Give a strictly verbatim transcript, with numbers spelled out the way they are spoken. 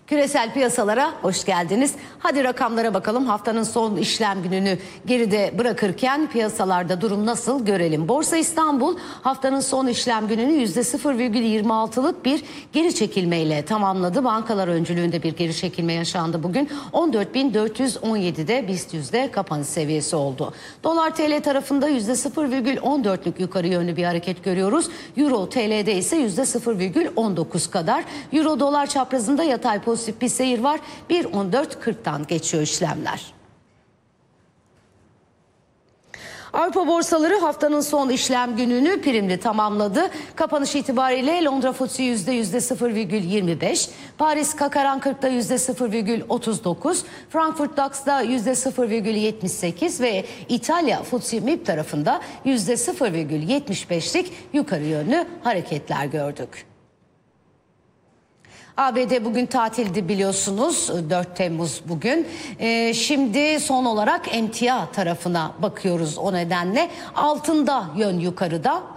Küresel piyasalara hoş geldiniz. Hadi rakamlara bakalım. Haftanın son işlem gününü geride bırakırken piyasalarda durum nasıl görelim. Borsa İstanbul haftanın son işlem gününü yüzde sıfır virgül yirmi altılık bir geri çekilmeyle tamamladı. Bankalar öncülüğünde bir geri çekilme yaşandı bugün. on dört bin dört yüz on yedi'de BIST yüzde kapanış seviyesi oldu. Dolar T L tarafında yüzde sıfır virgül on dörtlük yukarı yönlü bir hareket görüyoruz. Euro T L'de ise yüzde sıfır virgül on dokuz kadar. Euro dolar çaprazında yatay pozisyonda bir seyir var. bir on dört kırk'tan geçiyor işlemler. Avrupa borsaları haftanın son işlem gününü primli tamamladı. Kapanış itibariyle Londra F T S E yüzde yüzde sıfır virgül yirmi beş, Paris C A C kırk kırk'ta yüzde sıfır virgül otuz dokuz, Frankfurt DAX'da yüzde sıfır virgül yetmiş sekiz ve İtalya F T S E M İ P tarafında yüzde sıfır virgül yetmiş beş'lik yukarı yönlü hareketler gördük. A B D bugün tatildi biliyorsunuz, dört Temmuz bugün. Ee, şimdi son olarak emtia tarafına bakıyoruz o nedenle. Altında yön yukarıda.